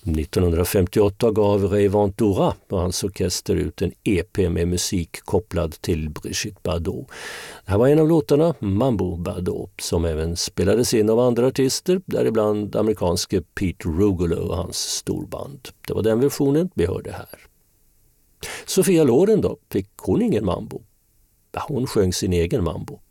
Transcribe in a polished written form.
1958 gav Raymond Dora och hans orkester ut en EP med musik kopplad till Brigitte Bardot. Det här var en av låtarna, Mambo Bardot, som även spelades in av andra artister, däribland amerikanske Pete Rugolo och hans storband. Det var den versionen vi hörde här. Sofia Loren då, fick hon ingen mambo? Hon sjöng sin egen mambo.